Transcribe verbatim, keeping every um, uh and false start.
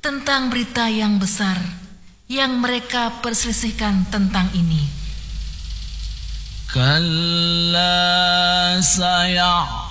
tentang berita yang besar yang mereka perselisihkan tentang ini. Kalla saya